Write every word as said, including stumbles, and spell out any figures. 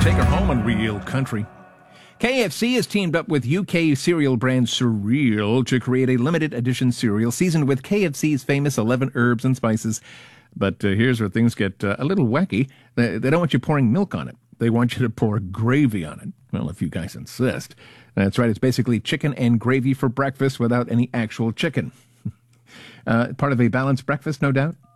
Take her home on Real Country. K F C has teamed up with U K cereal brand Surreal to create a limited edition cereal seasoned with K F C's famous eleven herbs and spices. But uh, here's where things get uh, a little wacky. They, they don't want you pouring milk on it. They want you to pour gravy on it. Well, if you guys insist. That's right. It's basically chicken and gravy for breakfast without any actual chicken. uh, part of a balanced breakfast, no doubt.